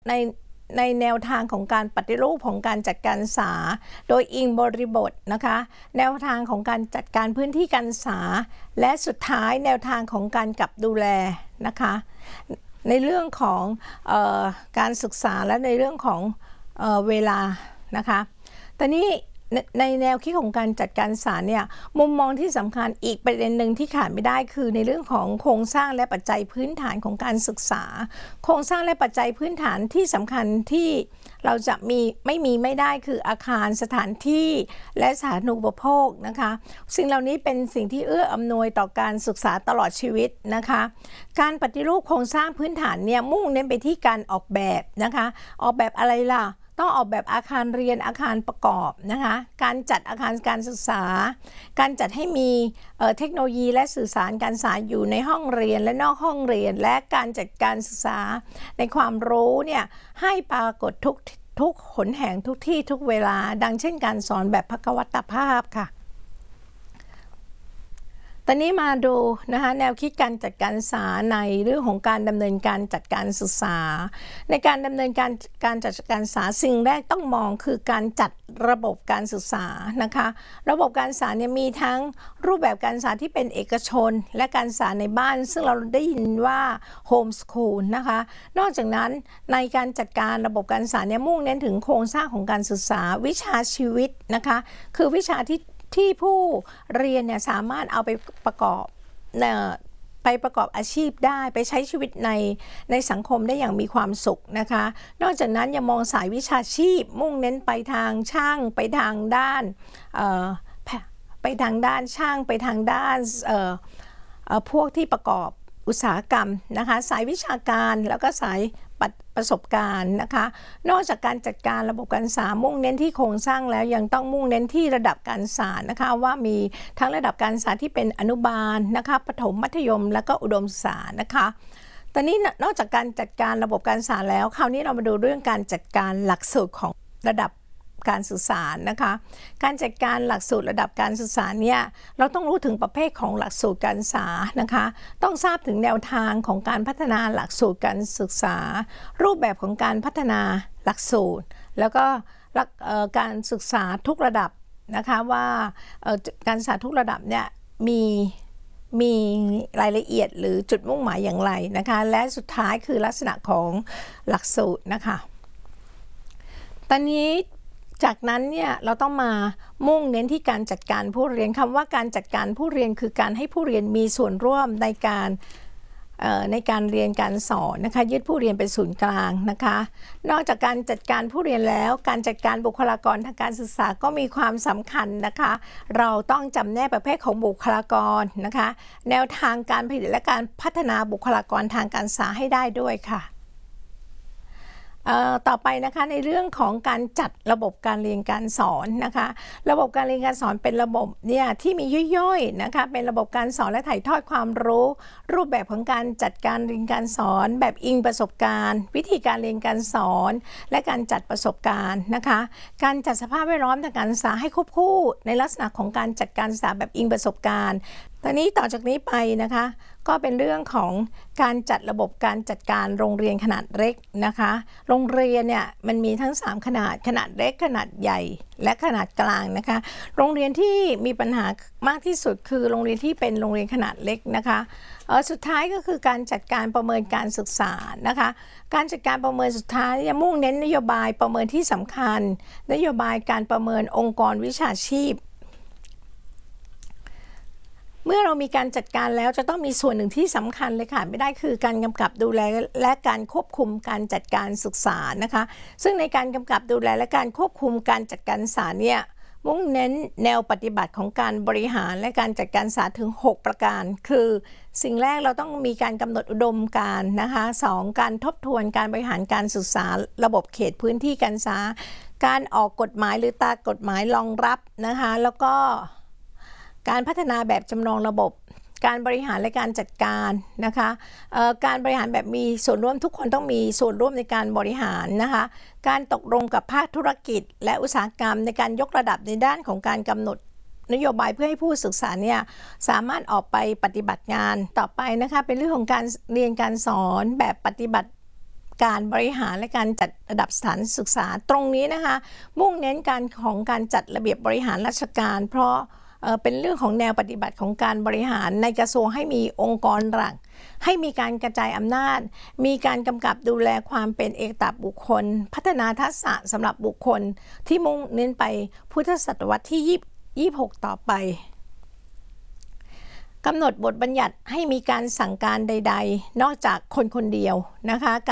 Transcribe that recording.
ในแนวทางของการปฏิรูปของการจัดการศึกษาโดยอิงบริบทนะคะแนวทางของการจัดการพื้นที่การศึกษาและสุดท้ายแนวทางของการกำกับดูแลนะคะในเรื่องของการศึกษาและในเรื่องของเวลานะคะตอนนี้ในแนวคิดของการจัดการศึกษาเนี่ยมุมมองที่สำคัญอีกประเด็นหนึ่งที่ขาดไม่ได้คือในเรื่องของโครงสร้างและปัจจัยพื้นฐานของการศึกษาโครงสร้างและปัจจัยพื้นฐานที่สำคัญที่เราจะไม่ได้คืออาคารสถานที่และสาธารณูปโภคนะคะสิ่งเหล่านี้เป็นสิ่งที่เอื้ออำนวยต่อการศึกษาตลอดชีวิตนะคะการปฏิรูปโครงสร้างพื้นฐานเนี่ยมุ่งเน้นไปที่การออกแบบนะคะออกแบบอะไรล่ะต้องออกแบบอาคารเรียนอาคารประกอบนะคะการจัดอาคารการศึกษาการจัดให้มีเทคโนโลยีและสื่อสารการศึกษาอยู่ในห้องเรียนและนอกห้องเรียนและการจัดการศึกษาในความรู้เนี่ยให้ปรากฏทุกหนแห่งทุกที่ทุกเวลาดังเช่นการสอนแบบภควตภาพค่ะตอนนี้มาดูนะคะแนวคิดการจัดการศึกษาในเรื่องของการดำเนินการจัดการศึกษาในการดำเนินการจัดการศึกษาสิ่งแรกต้องมองคือการจัดระบบการศึกษานะคะระบบการศึกษาเนี่ยมีทั้งรูปแบบการศึกษาที่เป็นเอกชนและการศึกษาในบ้านซึ่งเราได้ยินว่าโฮมสคูลนะคะนอกจากนั้นในการจัดการระบบการศึกษาเนี่ยมุ่งเน้นถึงโครงสร้างของการศึกษาวิชาชีวิตนะคะคือวิชาที่ผู้เรียนเนี่ยสามารถเอาไปประกอบอาชีพได้ไปใช้ชีวิตในสังคมได้อย่างมีความสุขนะคะนอกจากนั้นยังมองสายวิชาชีพมุ่งเน้นไปทางช่างไปทางด้านช่างไปทางด้านพวกที่ประกอบอุตสาหกรรมนะคะสายวิชาการแล้วก็สายประสบการณ์นะคะนอกจากการจัดการระบบการศึกษามุ่งเน้นที่โครงสร้างแล้วยังต้องมุ่งเน้นที่ระดับการศึกษานะคะว่ามีทั้งระดับการศึกษาที่เป็นอนุบาลนะคะประถมมัธยมและก็อุดมศึกษานะคะตอนนี้นอกจากการจัดการระบบการศึกษาแล้วคราวนี้เรามาดูเรื่องการจัดการหลักสูตรของระดับการสื่อสารนะคะการจัดการหลักสูตรระดับการศึกษาเนี่ยเราต้องรู้ถึงประเภทของหลักสูตรการศึกษานะคะต้องทราบถึงแนวทางของการพัฒนาหลักสูตรการศึกษารูปแบบของการพัฒนาหลักสูตรแล้วก็การศึกษาทุกระดับนะคะว่าการศึกษาทุกระดับเนี่ยมีรายละเอียดหรือจุดมุ่งหมายอย่างไรนะคะและสุดท้ายคือลักษณะของหลักสูตรนะคะตอนนี้จากนั้นเนี่ยเราต้องมามุ่งเน้นที่การจัดการผู้เรียนคำว่าการจัดการผู้เรียนคือการให้ผู้เรียนมีส่วนร่วมในการเรียนการสอนนะคะยึดผู้เรียนเป็นศูนย์กลางนะคะนอกจากการจัดการผู้เรียนแล้วการจัดการบุคลากรทางการศึกษาก็มีความสำคัญนะคะเราต้องจำแนกประเภทของบุคลากรนะคะแนวทางการผลิตและการพัฒนาบุคลากรทางการศึกษาให้ได้ด้วยค่ะต่อไปนะคะในเรื่องของการจัดระบบการเรียนการสอนนะคะระบบการเรียนการสอนเป็นระบบเนี่ยที่มีย่อยๆนะคะเป็นระบบการสอนและถ่ายทอดความรู้รูปแบบของการจัดการเรียนการสอนแบบอิงประสบการณ์วิธีการเรียนการสอนและการจัดประสบการณ์นะคะการจัดสภาพแวดล้อมทางการศึกษาให้ควบคู่ในลักษณะของการจัดการศึกษาแบบอิงประสบการณ์ตอนนี้ต่อจากนี้ไปนะคะก็เป็นเรื่องของการจัดระบบการจัดการโรงเรียนขนาดเล็กนะคะโรงเรียนเนี่ยมันมีทั้ง3ขนาดเล็กขนาดใหญ่และขนาดกลางนะคะโรงเรียนที่มีปัญหามากที่สุดคือโรงเรียนที่เป็นโรงเรียนขนาดเล็กนะคะสุดท้ายก็คือการจัดการประเมินการศึกษานะคะการจัดการประเมินสุดท้ายจะมุ่งเน้นนโยบายประเมินที่สำคัญนโยบายการประเมินองค์กรวิชาชีพเมื่อเรามีการจัดการแล้วจะต้องมีส่วนหนึ่งที่สำคัญเลยค่ะไม่ได้คือการกำกับดูแลและการควบคุมการจัดการศึกษานะคะซึ่งในการกำกับดูแลและการควบคุมการจัดการศึกษาเนี่ยมุ่งเน้นแนวปฏิบัติของการบริหารและการจัดการศึกษาถึง6ประการคือสิ่งแรกเราต้องมีการกำหนดอุดมการณ์นะคะ2การทบทวนการบริหารการศึกษาระบบเขตพื้นที่การศึกษาการออกกฎหมายหรือตากฎหมายรองรับนะคะแล้วก็การพัฒนาแบบจำลองระบบการบริหารและการจัดการนะคะการบริหารแบบมีส่วนร่วมทุกคนต้องมีส่วนร่วมในการบริหารนะคะการตกลงกับภาคธุรกิจและอุตสาหกรรมในการยกระดับในด้านของการกำหนดนโยบายเพื่อให้ผู้ศึกษาเนี่ยสามารถออกไปปฏิบัติงานต่อไปนะคะเป็นเรื่องของการเรียนการสอนแบบปฏิบัติการบริหารและการจัดระดับสถานศึกษาตรงนี้นะคะมุ่งเน้นการจัดระเบียบบริหารราชการเพราะเป็นเรื่องของแนวปฏิบัติของการบริหารในกระทรวงให้มีองค์กรหลักให้มีการกระจายอำนาจมีการกำกับดูแลความเป็นเอกตบุคคลพัฒนาทักษะสำหรับบุคคลที่มุ่งเน้นไปพุทธศตวรรษที่26ต่อไปกำหนดบทบัญญัติให้มีการสั่งการใดๆนอกจากคนคนเดียวนะคะ